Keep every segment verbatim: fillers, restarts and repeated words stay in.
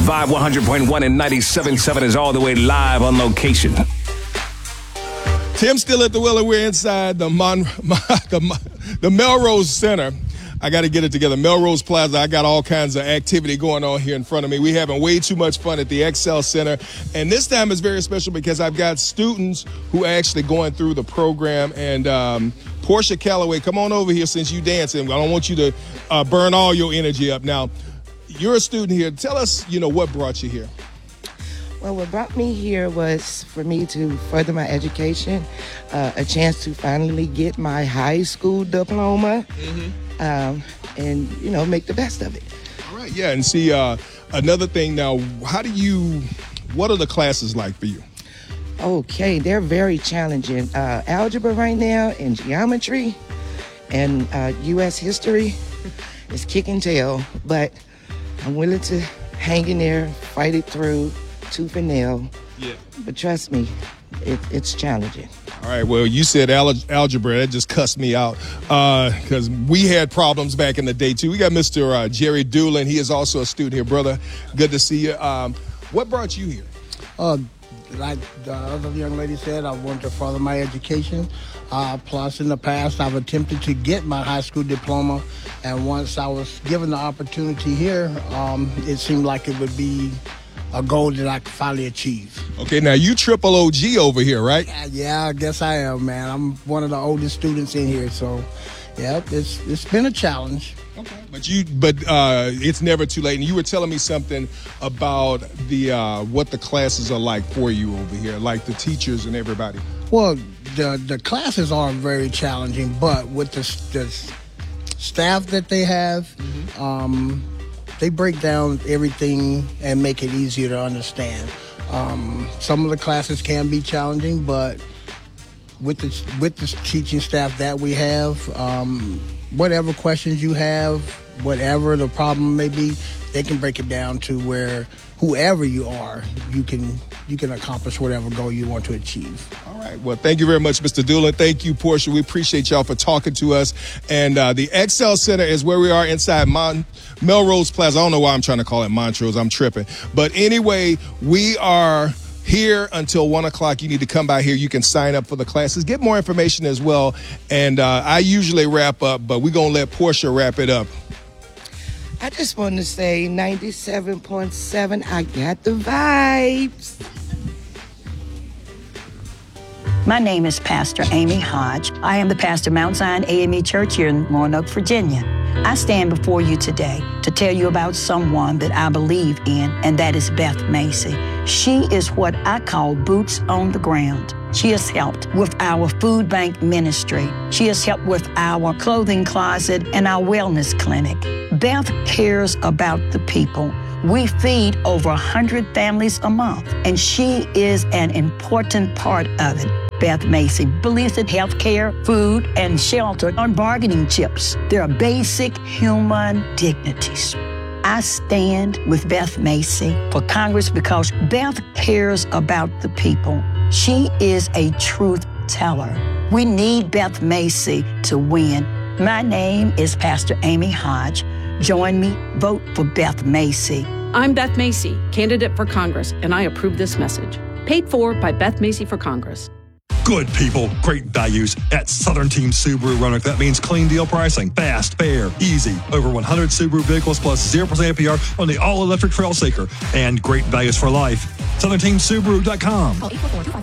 Vibe one hundred point one and ninety-seven point seven is all the way live on location. Tim's still at the wheel, and we're inside the, Mon- the, the Melrose Center. I got to get it together. Melrose Plaza. I got all kinds of activity going on here in front of me. We're having way too much fun at the Excel Center. And this time is very special because I've got students who are actually going through the program. And um, Portia Calloway, come on over here since you dancing. I don't want you to uh, burn all your energy up. Now, you're a student here. Tell us, you know, what brought you here. Well, what brought me here was for me to further my education, uh, a chance to finally get my high school diploma, mm-hmm. um, and, you know, make the best of it. All right, yeah, and see, uh, another thing now, how do you, what are the classes like for you? Okay, they're very challenging. Uh, algebra right now and geometry and uh, U S history is kicking tail, but I'm willing to hang in there, fight it through, tooth and nail. Yeah. But trust me, it, it's challenging. All right, well, you said al- algebra. That just cussed me out because uh, we had problems back in the day, too. We got Mister Uh, Jerry Doolin. He is also a student here. Brother, good to see you. Um, what brought you here? Uh, like the other young lady said, I wanted to further my education. Uh, plus, in the past, I've attempted to get my high school diploma. And once I was given the opportunity here, um, it seemed like it would be a goal that I could finally achieve. Okay, now you triple O G over here, right? Yeah, yeah, I guess I am, man. I'm one of the oldest students in here, so yeah, it's it's been a challenge. Okay, but you, but uh, it's never too late. And you were telling me something about the uh, what the classes are like for you over here, like the teachers and everybody. Well, the the classes are very challenging, but with the, the staff that they have, mm-hmm. um, they break down everything and make it easier to understand. Um, some of the classes can be challenging, but with the with the teaching staff that we have, um, whatever questions you have, whatever the problem may be, they can break it down to where whoever you are, you can you can accomplish whatever goal you want to achieve. All right. Well, thank you very much, Mister Doolin. Thank you, Portia. We appreciate y'all for talking to us. And uh, the Excel Center is where we are inside Mon- Melrose Plaza. I don't know why I'm trying to call it Montrose. I'm tripping. But anyway, we are here until one o'clock. You need to come by here. You can sign up for the classes. Get more information as well. And uh, I usually wrap up, but we're going to let Portia wrap it up. I just want to say ninety-seven point seven, I got the vibes. My name is Pastor Amy Hodge. I am the pastor of Mount Zion A M E Church here in Roanoke, Virginia. I stand before you today to tell you about someone that I believe in, and that is Beth Macy. She is what I call boots on the ground. She has helped with our food bank ministry. She has helped with our clothing closet and our wellness clinic. Beth cares about the people. We feed over one hundred families a month, and she is an important part of it. Beth Macy believes that health care, food, and shelter are bargaining chips. They are basic human dignities. I stand with Beth Macy for Congress because Beth cares about the people. She is a truth teller. We need Beth Macy to win. My name is Pastor Amy Hodge. Join me, vote for Beth Macy. I'm Beth Macy, candidate for Congress, and I approve this message. Paid for by Beth Macy for Congress. Good people, great values at Southern Team Subaru Roanoke. That means clean deal pricing, fast, fair, easy. Over one hundred Subaru vehicles plus zero percent A P R on the all-electric Trailseeker. And great values for life. Southern Team Subaru dot com. The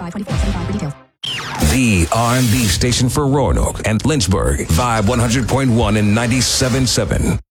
R and B station for Roanoke and Lynchburg. Vibe one hundred point one and ninety-seven point seven.